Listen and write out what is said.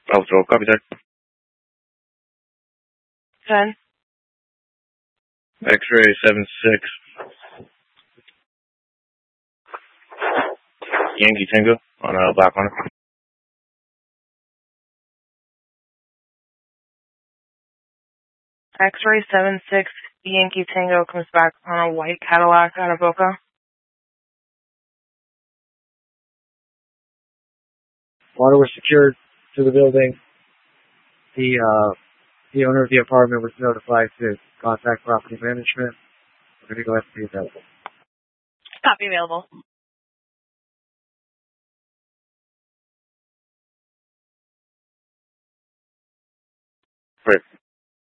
Bravo 12, copy that. 10. X-ray 76. Yankee Tango on Black Hunter. X-ray 76, Yankee Tango comes back on a white Cadillac out of Boca. Water was secured to the building. The owner of the apartment was notified to contact property management. We're going to go ahead and see that. Copy available.